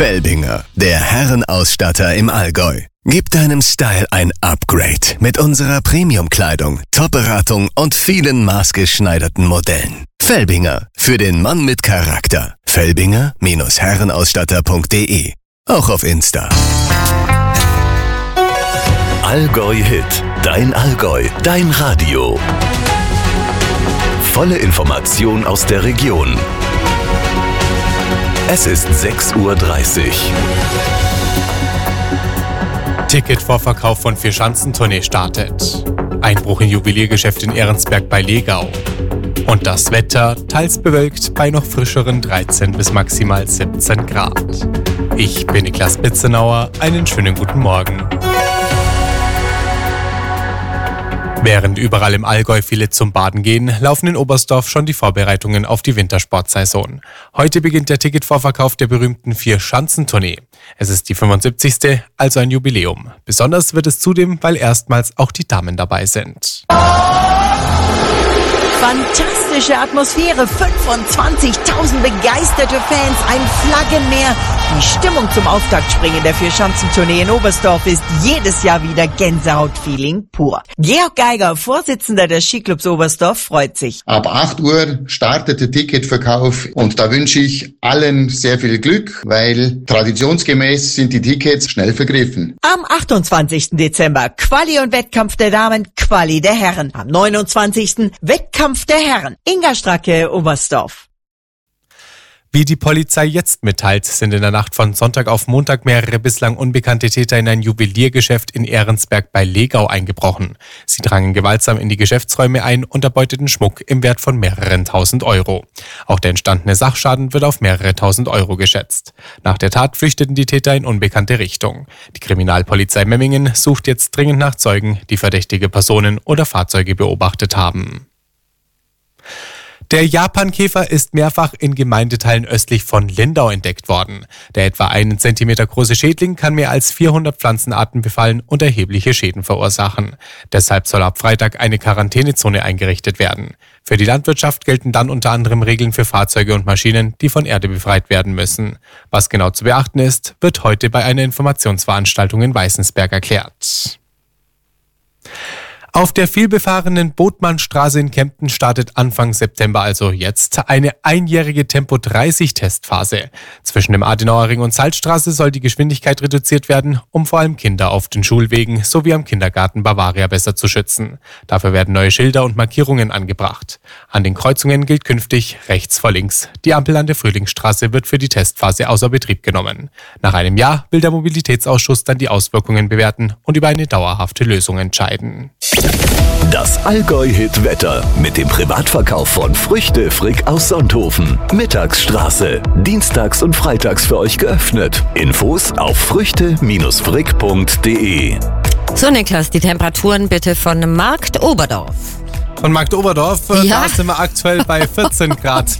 Felbinger, der Herrenausstatter im Allgäu. Gib deinem Style ein Upgrade mit unserer Premium-Kleidung, Top-Beratung und vielen maßgeschneiderten Modellen. Felbinger, für den Mann mit Charakter. Felbinger-Herrenausstatter.de. Auch auf Insta. Allgäu Hit, dein Allgäu, dein Radio. Volle Information aus der Region. Es ist 6:30 Uhr. Ticketvorverkauf von Vierschanzentournee startet. Einbruch in Juweliergeschäft in Ehrensberg bei Legau. Und das Wetter teils bewölkt bei noch frischeren 13 bis maximal 17 Grad. Ich bin Niklas Bitzenauer, einen schönen guten Morgen. Während überall im Allgäu viele zum Baden gehen, laufen in Oberstdorf schon die Vorbereitungen auf die Wintersportsaison. Heute beginnt der Ticketvorverkauf der berühmten Vierschanzentournee. Es ist die 75., also ein Jubiläum. Besonders wird es zudem, weil erstmals auch die Damen dabei sind. Fantastische Atmosphäre, 25.000 begeisterte Fans, ein Flaggenmeer. Die Stimmung zum Auftaktspringen der Vierschanzentournee in Oberstdorf ist jedes Jahr wieder Gänsehaut-Feeling pur. Georg Geiger, Vorsitzender des Skiclubs Oberstdorf, freut sich. Ab 8 Uhr startet der Ticketverkauf und da wünsche ich allen sehr viel Glück, weil traditionsgemäß sind die Tickets schnell vergriffen. Am 28. Dezember Quali und Wettkampf der Damen, Quali der Herren. Am 29. Wettkampf der Herren. Inga Stracke, Oberstdorf. Wie die Polizei jetzt mitteilt, sind in der Nacht von Sonntag auf Montag mehrere bislang unbekannte Täter in ein Juweliergeschäft in Ehrensberg bei Legau eingebrochen. Sie drangen gewaltsam in die Geschäftsräume ein und erbeuteten Schmuck im Wert von mehreren tausend Euro. Auch der entstandene Sachschaden wird auf mehrere tausend Euro geschätzt. Nach der Tat flüchteten die Täter in unbekannte Richtung. Die Kriminalpolizei Memmingen sucht jetzt dringend nach Zeugen, die verdächtige Personen oder Fahrzeuge beobachtet haben. Der Japankäfer ist mehrfach in Gemeindeteilen östlich von Lindau entdeckt worden. Der etwa 1 Zentimeter große Schädling kann mehr als 400 Pflanzenarten befallen und erhebliche Schäden verursachen. Deshalb soll ab Freitag eine Quarantänezone eingerichtet werden. Für die Landwirtschaft gelten dann unter anderem Regeln für Fahrzeuge und Maschinen, die von Erde befreit werden müssen. Was genau zu beachten ist, wird heute bei einer Informationsveranstaltung in Weißensberg erklärt. Auf der vielbefahrenen Botmannstraße in Kempten startet Anfang September, also jetzt, eine einjährige Tempo-30-Testphase. Zwischen dem Adenauerring und Salzstraße soll die Geschwindigkeit reduziert werden, um vor allem Kinder auf den Schulwegen sowie am Kindergarten Bavaria besser zu schützen. Dafür werden neue Schilder und Markierungen angebracht. An den Kreuzungen gilt künftig rechts vor links. Die Ampel an der Frühlingsstraße wird für die Testphase außer Betrieb genommen. Nach einem Jahr will der Mobilitätsausschuss dann die Auswirkungen bewerten und über eine dauerhafte Lösung entscheiden. Das Allgäu-Hit-Wetter mit dem Privatverkauf von Früchte Frick aus Sonthofen. Mittagsstraße. Dienstags und freitags für euch geöffnet. Infos auf früchte-frick.de. So, Niklas, die Temperaturen bitte von Markt Oberdorf. Von Markt Oberdorf, Ja. Da sind wir aktuell bei 14 Grad.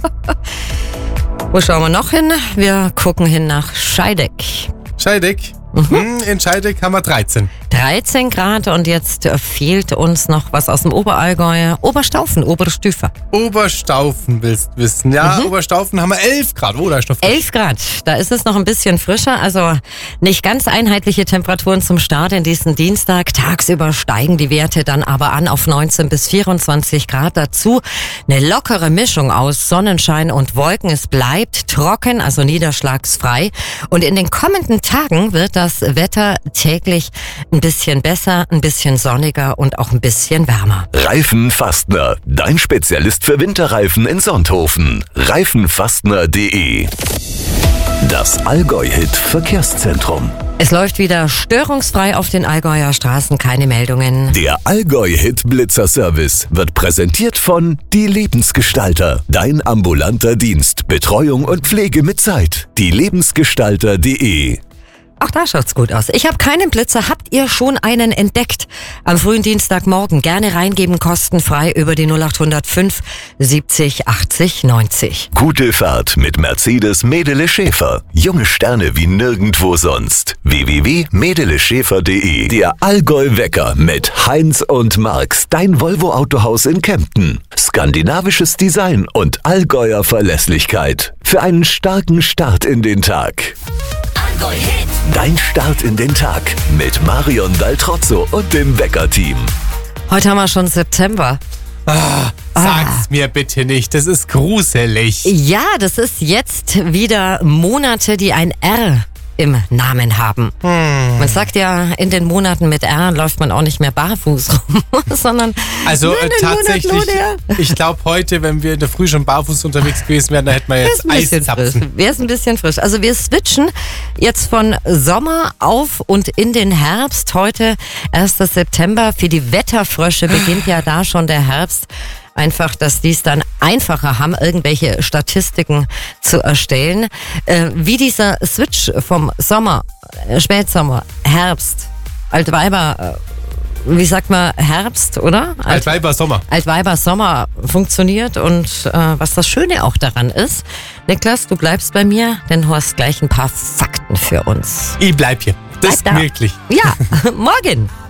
Wo schauen wir noch hin? Wir gucken hin nach Scheideck. Scheideck. In Scheideck haben wir 13. 13 Grad und jetzt fehlt uns noch was aus dem Oberallgäu. Oberstaufen, Oberstüfer. Oberstaufen willst wissen. Ja, Oberstaufen haben wir 11 Grad. Oh, da ist noch frisch. 11 Grad, da ist es noch ein bisschen frischer, also nicht ganz einheitliche Temperaturen zum Start in diesen Dienstag. Tagsüber steigen die Werte dann aber an auf 19 bis 24 Grad. Dazu eine lockere Mischung aus Sonnenschein und Wolken. Es bleibt trocken, also niederschlagsfrei. Und in den kommenden Tagen wird das Wetter täglich ein bisschen besser, ein bisschen sonniger und auch ein bisschen wärmer. Reifenfastner, dein Spezialist für Winterreifen in Sonthofen. Reifenfastner.de. Das Allgäu-Hit-Verkehrszentrum. Es läuft wieder störungsfrei auf den Allgäuer Straßen, keine Meldungen. Der Allgäu-Hit-Blitzer-Service wird präsentiert von Die Lebensgestalter. Dein ambulanter Dienst, Betreuung und Pflege mit Zeit. dielebensgestalter.de. Auch da schaut's gut aus. Ich habe keinen Blitzer. Habt ihr schon einen entdeckt? Am frühen Dienstagmorgen gerne reingeben, kostenfrei über die 0805 70 80 90. Gute Fahrt mit Mercedes Medele Schäfer. Junge Sterne wie nirgendwo sonst. www.medeleschäfer.de. Der Allgäu-Wecker mit Heinz und Marx. Dein Volvo-Autohaus in Kempten. Skandinavisches Design und Allgäuer Verlässlichkeit. Für einen starken Start in den Tag. Allgäu Hit. Dein Start in den Tag mit Marion Daltrozzo und dem Wecker-Team. Heute haben wir schon September. Sag's mir bitte nicht, das ist gruselig. Ja, das ist jetzt wieder Monate, die ein R im Namen haben. Man sagt ja, in den Monaten mit R läuft man auch nicht mehr barfuß rum, sondern Also in den tatsächlich, Monaten ohne R. ich glaube heute, wenn wir in der Früh schon barfuß unterwegs gewesen wären, da hätten wir jetzt Eiszapfen. Wäre es ein bisschen frisch. Also wir switchen jetzt von Sommer auf und in den Herbst. Heute 1. September. Für die Wetterfrösche beginnt ja da schon der Herbst. Einfach, dass die es dann einfacher haben, irgendwelche Statistiken zu erstellen. Wie dieser Switch vom Sommer, Spätsommer, Herbst, Altweiber, wie sagt man, Herbst, oder? Altweiber Sommer. Altweiber Sommer funktioniert und was das Schöne auch daran ist. Niklas, du bleibst bei mir, denn du hast gleich ein paar Fakten für uns. Ich bleib hier. Das Bleib da. wirklich. Ja, morgen.